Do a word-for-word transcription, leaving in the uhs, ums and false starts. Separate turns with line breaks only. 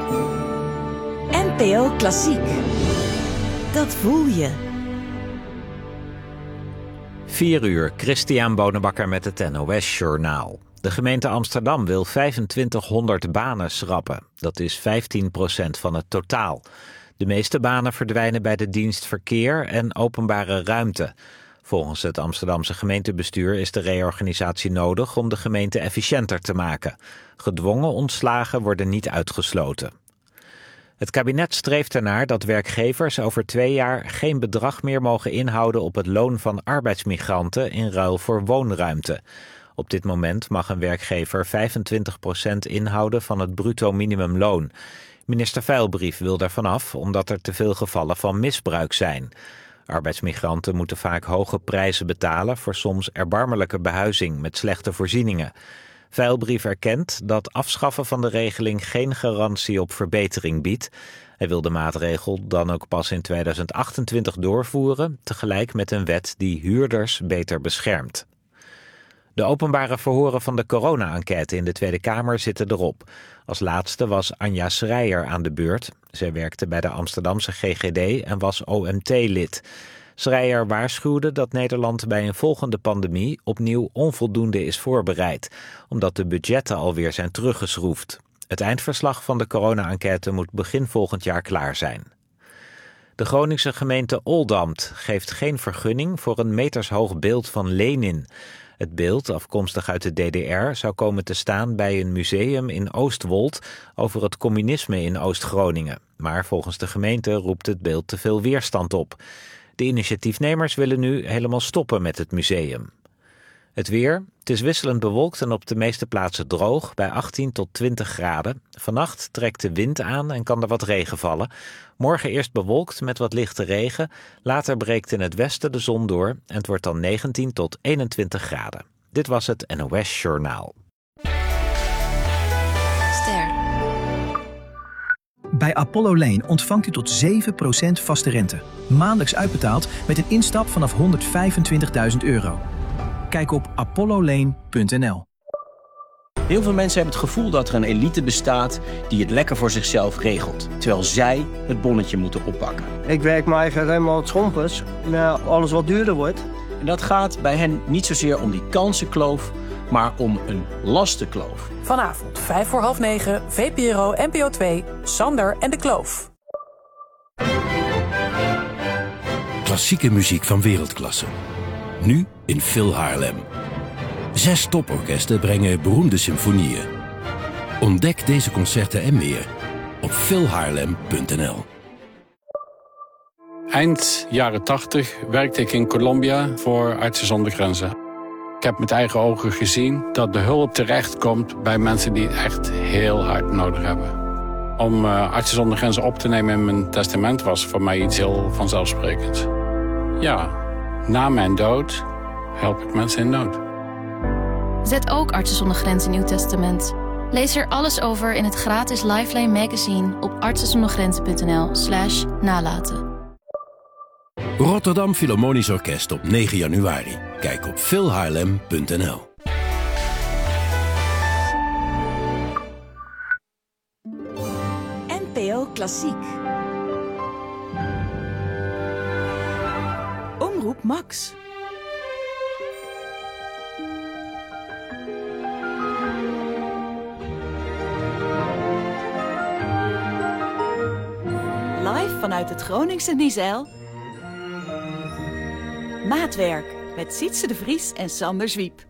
N P O Klassiek. Dat voel je.
vier uur, Christian Bonenbakker met het N O S-journaal. De gemeente Amsterdam wil vijfentwintighonderd banen schrappen. Dat is vijftien procent van het totaal. De meeste banen verdwijnen bij de dienst Verkeer en Openbare Ruimte. Volgens het Amsterdamse gemeentebestuur is de reorganisatie nodig om de gemeente efficiënter te maken. Gedwongen ontslagen worden niet uitgesloten. Het kabinet streeft ernaar dat werkgevers over twee jaar geen bedrag meer mogen inhouden op het loon van arbeidsmigranten in ruil voor woonruimte. Op dit moment mag een werkgever vijfentwintig procent inhouden van het bruto minimumloon. Minister Veilbrief wil daarvan af omdat er te veel gevallen van misbruik zijn. Arbeidsmigranten moeten vaak hoge prijzen betalen voor soms erbarmelijke behuizing met slechte voorzieningen. Veilbrief erkent dat afschaffen van de regeling geen garantie op verbetering biedt. Hij wil de maatregel dan ook pas in tweeduizend achtentwintig doorvoeren, tegelijk met een wet die huurders beter beschermt. De openbare verhoren van de corona-enquête in de Tweede Kamer zitten erop. Als laatste was Anja Schreier aan de beurt. Zij werkte bij de Amsterdamse G G D en was O M T-lid. Schreier waarschuwde dat Nederland bij een volgende pandemie opnieuw onvoldoende is voorbereid, omdat de budgetten alweer zijn teruggeschroefd. Het eindverslag van de corona-enquête moet begin volgend jaar klaar zijn. De Groningse gemeente Oldambt geeft geen vergunning voor een metershoog beeld van Lenin. Het beeld, afkomstig uit de D D R, zou komen te staan bij een museum in Oostwold over het communisme in Oost-Groningen. Maar volgens de gemeente roept het beeld te veel weerstand op. De initiatiefnemers willen nu helemaal stoppen met het museum. Het weer. Het is wisselend bewolkt en op de meeste plaatsen droog bij achttien tot twintig graden. Vannacht trekt de wind aan en kan er wat regen vallen. Morgen eerst bewolkt met wat lichte regen. Later breekt in het westen de zon door en het wordt dan negentien tot eenentwintig graden. Dit was het N O S Journaal.
Ster.
Bij Apollo Lane ontvangt u tot zeven procent vaste rente. Maandelijks uitbetaald met een instap vanaf honderdvijfentwintigduizend euro. Kijk op apollo lane punt n l.
Heel veel mensen hebben het gevoel dat er een elite bestaat die het lekker voor zichzelf regelt, terwijl zij het bonnetje moeten oppakken.
Ik werk me eigenlijk helemaal het schompers, naar alles wat duurder wordt.
En dat gaat bij hen niet zozeer om die kansenkloof, maar om een lastenkloof.
Vanavond, vijf voor half negen, V P R O, N P O twee, Sander en de Kloof.
Klassieke muziek van wereldklasse. Nu in Phil Haarlem. Zes toporkesten brengen beroemde symfonieën. Ontdek deze concerten en meer op phil haarlem punt n l.
Eind jaren tachtig werkte ik in Colombia voor Artsen zonder Grenzen. Ik heb met eigen ogen gezien dat de hulp terechtkomt bij mensen die het echt heel hard nodig hebben. Om uh, Artsen zonder Grenzen op te nemen in mijn testament was voor mij iets heel vanzelfsprekends. Ja, na mijn dood help ik mensen in nood.
Zet ook Artsen zonder Grenzen in uw testament. Lees er alles over in het gratis Lifeline magazine op artsenzondergrenzen punt n l slash nalaten.
Rotterdam Philharmonisch Orkest op negen januari. Kijk op phil haarlem punt n l.
N P O Klassiek. Omroep Max. Live vanuit het Groningse Niezijl. Maatwerk met Sietse de Vries en Sander Zwiep.